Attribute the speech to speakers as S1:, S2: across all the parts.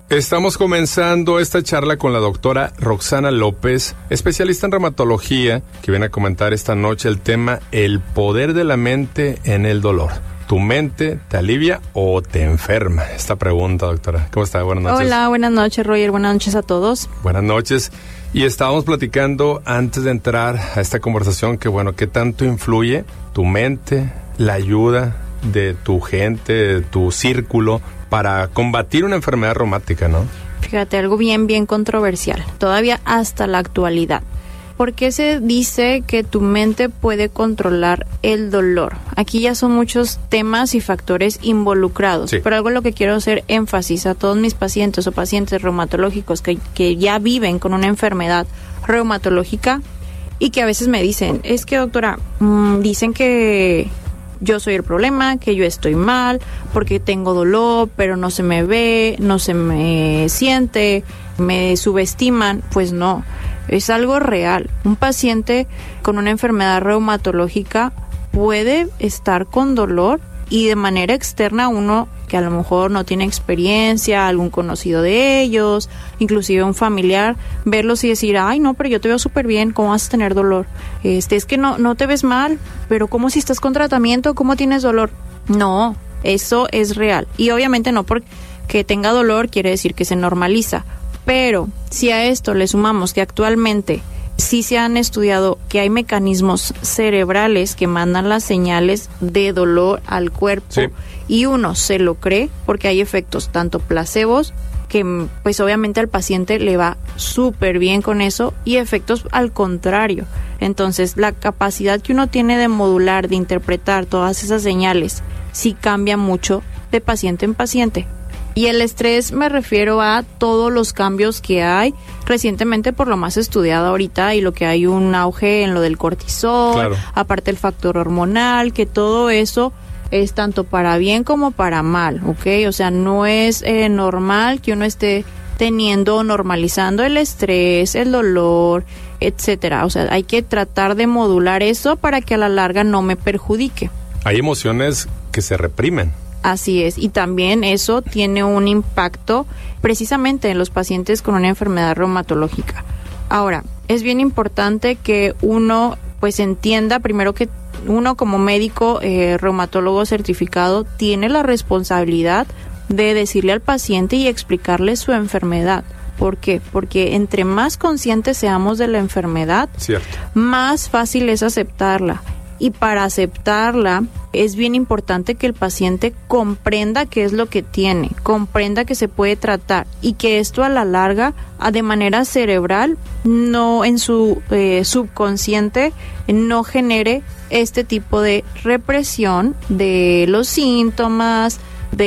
S1: Estamos comenzando esta charla con la doctora Roxana López, especialista en reumatología, que viene a comentar esta noche el tema el poder de la mente en el dolor. ¿Tu mente te alivia o te enferma? Esta pregunta, doctora. ¿Cómo está? Buenas noches.
S2: Hola, buenas noches, Roger. Buenas noches a todos.
S1: Buenas noches. Y estábamos platicando antes de entrar a esta conversación que, bueno, ¿qué tanto influye tu mente, la ayuda de tu gente, de tu círculo, para combatir una enfermedad reumática, ¿no?
S2: Fíjate, algo bien controversial, todavía hasta la actualidad. ¿Por qué se dice que tu mente puede controlar el dolor? Aquí ya son muchos temas y factores involucrados, sí. Pero algo en lo que quiero hacer énfasis a todos mis pacientes o pacientes reumatológicos que ya viven con una enfermedad reumatológica y que a veces me dicen, es que doctora, dicen que yo soy el problema, que yo estoy mal, porque tengo dolor, pero no se me ve, no se me siente, me subestiman. Pues no, es algo real. Un paciente con una enfermedad reumatológica puede estar con dolor y de manera externa uno que a lo mejor no tiene experiencia, algún conocido de ellos, inclusive un familiar, verlos y decir, ay no, pero yo te veo súper bien, ¿cómo vas a tener dolor? Es que no te ves mal, pero ¿cómo si estás con tratamiento? ¿Cómo tienes dolor? No, eso es real. Y obviamente no porque tenga dolor quiere decir que se normaliza, pero si a esto le sumamos que actualmente sí se han estudiado que hay mecanismos cerebrales que mandan las señales de dolor al cuerpo, sí. Y uno se lo cree porque hay efectos tanto placebos, que pues obviamente al paciente le va súper bien con eso, y efectos al contrario. Entonces la capacidad que uno tiene de modular, de interpretar todas esas señales, sí cambia mucho de paciente en paciente. Y el estrés me refiero a todos los cambios que hay recientemente, por lo más estudiado ahorita, y lo que hay un auge en lo del cortisol, claro. Aparte el factor hormonal, que todo eso es tanto para bien como para mal, ¿ok? O sea, no es normal que uno esté normalizando el estrés, el dolor, etcétera. O sea, hay que tratar de modular eso para que a la larga no me perjudique.
S1: Hay emociones que se reprimen.
S2: Así es, y también eso tiene un impacto precisamente en los pacientes con una enfermedad reumatológica. Ahora, es bien importante que uno pues entienda primero que uno como médico reumatólogo certificado tiene la responsabilidad de decirle al paciente y explicarle su enfermedad. ¿Por qué? Porque entre más conscientes seamos de la enfermedad, cierto, más fácil es aceptarla. Y para aceptarla es bien importante que el paciente comprenda qué es lo que tiene, comprenda que se puede tratar y que esto a la larga, de manera cerebral, no en su subconsciente, no genere este tipo de represión de los síntomas,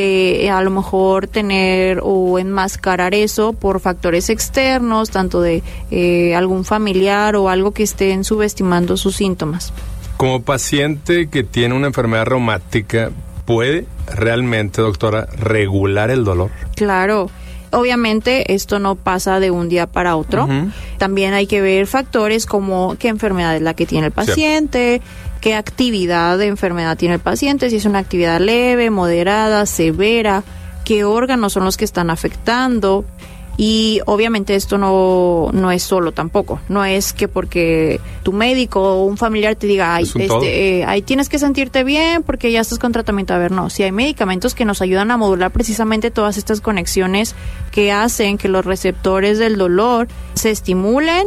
S2: de a lo mejor tener o enmascarar eso por factores externos, tanto de algún familiar o algo que estén subestimando sus síntomas.
S1: Como paciente que tiene una enfermedad reumática, ¿puede realmente, doctora, regular el dolor?
S2: Claro. Obviamente esto no pasa de un día para otro. Uh-huh. También hay que ver factores como qué enfermedad es la que tiene el paciente, cierto, qué actividad de enfermedad tiene el paciente, si es una actividad leve, moderada, severa, qué órganos son los que están afectando. Y obviamente esto no es solo tampoco, no es que porque tu médico o un familiar te diga, ay, tienes que sentirte bien porque ya estás con tratamiento. A ver, no, si hay medicamentos que nos ayudan a modular precisamente todas estas conexiones que hacen que los receptores del dolor se estimulen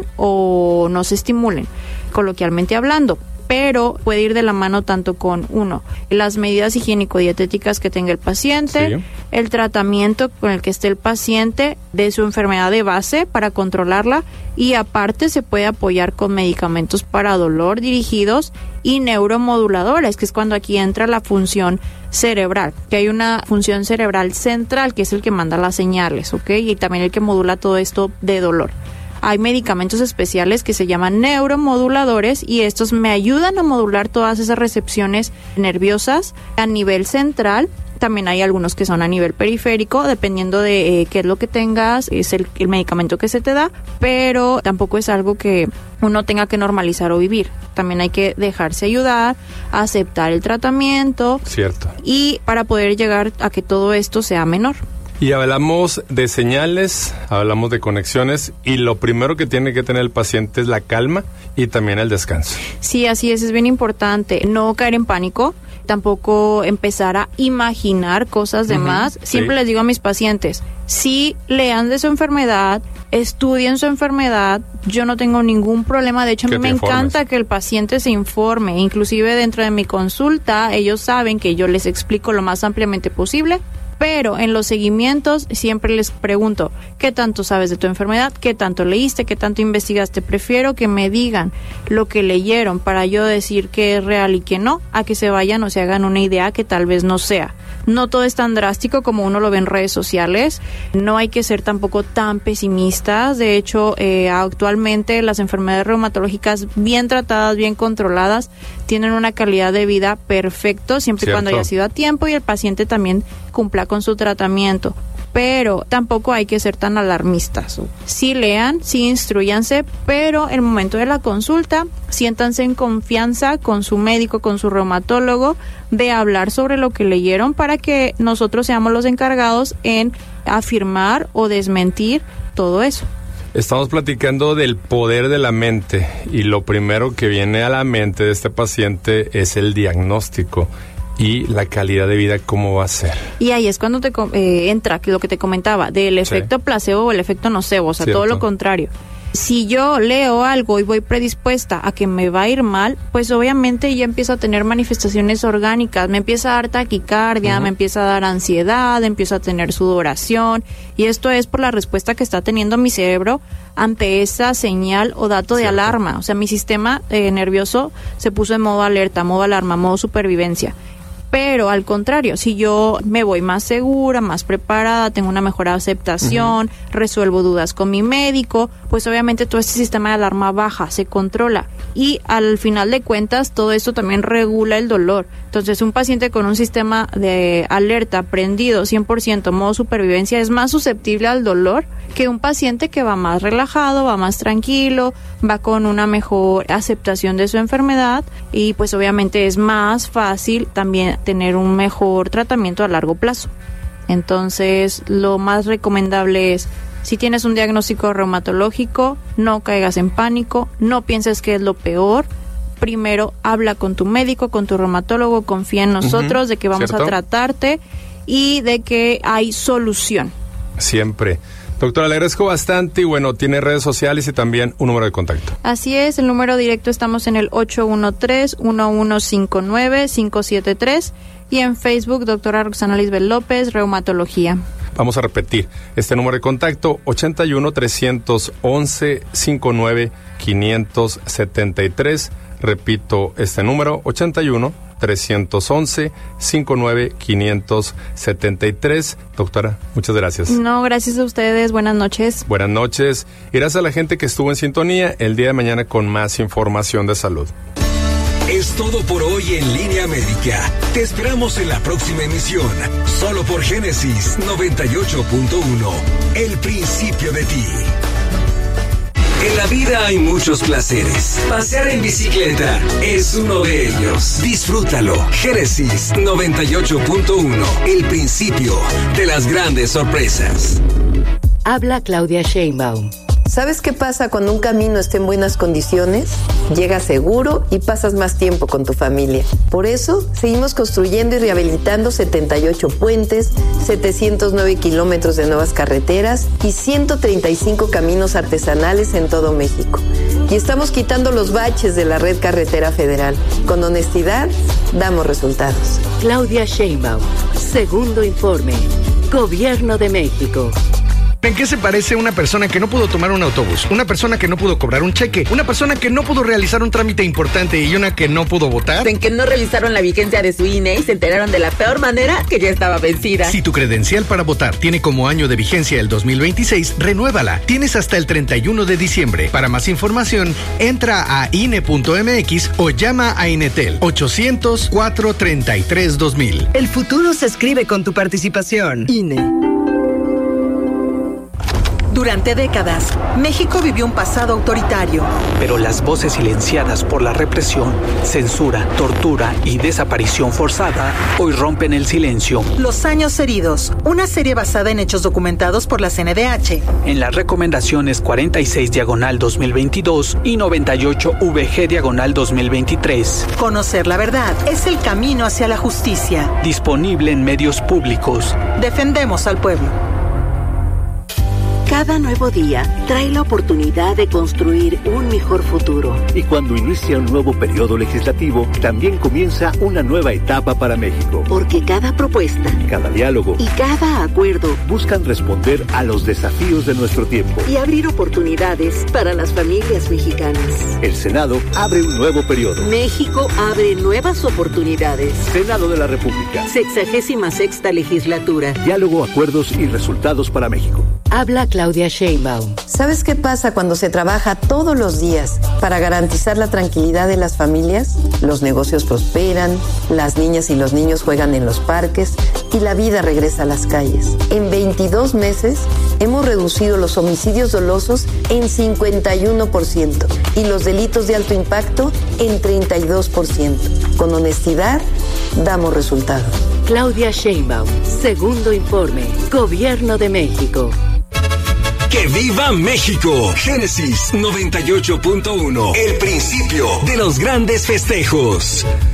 S2: o no se estimulen, coloquialmente hablando. Pero puede ir de la mano tanto con las medidas higiénico-dietéticas que tenga el paciente, sí, el tratamiento con el que esté el paciente de su enfermedad de base para controlarla, y aparte se puede apoyar con medicamentos para dolor dirigidos y neuromoduladores, que es cuando aquí entra la función cerebral, que hay una función cerebral central que es el que manda las señales, ¿ok? Y también el que modula todo esto de dolor. Hay medicamentos especiales que se llaman neuromoduladores y estos me ayudan a modular todas esas recepciones nerviosas a nivel central. También hay algunos que son a nivel periférico, dependiendo de qué es lo que tengas, es el medicamento que se te da, pero tampoco es algo que uno tenga que normalizar o vivir. También hay que dejarse ayudar, aceptar el tratamiento.
S1: Cierto.
S2: Y para poder llegar a que todo esto sea menor.
S1: Y hablamos de señales, hablamos de conexiones, y lo primero que tiene que tener el paciente es la calma y también el descanso.
S2: Sí, así es bien importante. No caer en pánico, tampoco empezar a imaginar cosas de más. Siempre les digo a mis pacientes, sí lean de su enfermedad, estudien su enfermedad, yo no tengo ningún problema, de hecho a mí me encanta que el paciente se informe, inclusive dentro de mi consulta ellos saben que yo les explico lo más ampliamente posible. Pero en los seguimientos siempre les pregunto, ¿qué tanto sabes de tu enfermedad? ¿Qué tanto leíste? ¿Qué tanto investigaste? Prefiero que me digan lo que leyeron para yo decir que es real y que no, a que se vayan o se hagan una idea que tal vez no sea. No todo es tan drástico como uno lo ve en redes sociales. No hay que ser tampoco tan pesimistas. De hecho, actualmente las enfermedades reumatológicas bien tratadas, bien controladas, tienen una calidad de vida perfecto, siempre y cuando haya sido a tiempo y el paciente también cumpla con su tratamiento. Pero tampoco hay que ser tan alarmistas. Sí lean, sí instruyanse, pero en el momento de la consulta, siéntanse en confianza con su médico, con su reumatólogo, de hablar sobre lo que leyeron para que nosotros seamos los encargados en afirmar o desmentir todo eso.
S1: Estamos platicando del poder de la mente y lo primero que viene a la mente de este paciente es el diagnóstico. Y la calidad de vida, ¿cómo va a ser? Y
S2: ahí es cuando te entra lo que te comentaba, del efecto placebo o el efecto nocebo, o sea, todo lo contrario. Si yo leo algo y voy predispuesta a que me va a ir mal, pues obviamente ya empiezo a tener manifestaciones orgánicas, me empieza a dar taquicardia, me empieza a dar ansiedad, empiezo a tener sudoración, y esto es por la respuesta que está teniendo mi cerebro ante esa señal o dato de alarma. O sea, mi sistema nervioso se puso en modo alerta, modo alarma, modo supervivencia. Pero al contrario, si yo me voy más segura, más preparada, tengo una mejor aceptación, resuelvo dudas con mi médico, pues obviamente todo este sistema de alarma baja, se controla. Y al final de cuentas, todo esto también regula el dolor. Entonces, un paciente con un sistema de alerta prendido, 100%, modo supervivencia, es más susceptible al dolor que un paciente que va más relajado, va más tranquilo, va con una mejor aceptación de su enfermedad y pues obviamente es más fácil también tener un mejor tratamiento a largo plazo. Entonces, lo más recomendable es, si tienes un diagnóstico reumatológico, no caigas en pánico, no pienses que es lo peor. Primero, habla con tu médico, con tu reumatólogo, confía en nosotros de que vamos a tratarte y de que hay solución.
S1: Siempre. Doctora, le agradezco bastante y bueno, tiene redes sociales y también un número de contacto.
S2: Así es, el número directo estamos en el 813-1159-573 y en Facebook, doctora Roxana Lisbeth López, Reumatología.
S1: Vamos a repetir, este número de contacto, 81-311-509-573. Repito, este número, 81-311-509-573. Doctora, muchas gracias.
S2: No, gracias a ustedes. Buenas noches.
S1: Buenas noches. Y gracias a la gente que estuvo en sintonía el día de mañana con más información de salud.
S3: Es todo por hoy en Línea Médica. Te esperamos en la próxima emisión, solo por Génesis 98.1. El principio de ti. En la vida hay muchos placeres. Pasear en bicicleta es uno de ellos. Disfrútalo. Génesis 98.1. El principio de las grandes sorpresas.
S4: Habla Claudia Sheinbaum.
S5: ¿Sabes qué pasa cuando un camino está en buenas condiciones? Llegas seguro y pasas más tiempo con tu familia. Por eso, seguimos construyendo y rehabilitando 78 puentes, 709 kilómetros de nuevas carreteras y 135 caminos artesanales en todo México. Y estamos quitando los baches de la red carretera federal. Con honestidad, damos resultados.
S4: Claudia Sheinbaum, segundo informe. Gobierno de México.
S6: ¿En qué se parece una persona que no pudo tomar un autobús, una persona que no pudo cobrar un cheque, una persona que no pudo realizar un trámite importante y una que no pudo votar?
S7: En que no revisaron la vigencia de su INE y se enteraron de la peor manera que ya estaba vencida.
S6: Si tu credencial para votar tiene como año de vigencia el 2026, renuévala. Tienes hasta el 31 de diciembre. Para más información, entra a INE.mx o llama a INETEL 800-433-2000.
S8: El futuro se escribe con tu participación. INE. Durante décadas, México vivió un pasado autoritario.
S9: Pero las voces silenciadas por la represión, censura, tortura y desaparición forzada hoy rompen el silencio.
S8: Los años heridos, una serie basada en hechos documentados por la CNDH.
S9: En las recomendaciones 46/2022 y 98/VG/2023.
S8: Conocer la verdad es el camino hacia la justicia.
S9: Disponible en medios públicos.
S8: Defendemos al pueblo.
S4: Cada nuevo día trae la oportunidad de construir un mejor futuro.
S10: Y cuando inicia un nuevo periodo legislativo, también comienza una nueva etapa para México.
S4: Porque cada propuesta,
S10: cada diálogo
S4: y cada acuerdo
S10: buscan responder a los desafíos de nuestro tiempo
S4: y abrir oportunidades para las familias mexicanas.
S10: El Senado abre un nuevo periodo.
S4: México abre nuevas oportunidades.
S10: Senado de la República.
S4: 66ª legislatura.
S10: Diálogo, acuerdos y resultados para México.
S4: Habla Claudia Sheinbaum.
S5: ¿Sabes qué pasa cuando se trabaja todos los días para garantizar la tranquilidad de las familias? Los negocios prosperan, las niñas y los niños juegan en los parques y la vida regresa a las calles. En 22 meses hemos reducido los homicidios dolosos en 51% y los delitos de alto impacto en 32%. Con honestidad, damos resultados.
S4: Claudia Sheinbaum, segundo informe, Gobierno de México.
S3: ¡Que viva México! Génesis 98.1. El principio de los grandes festejos.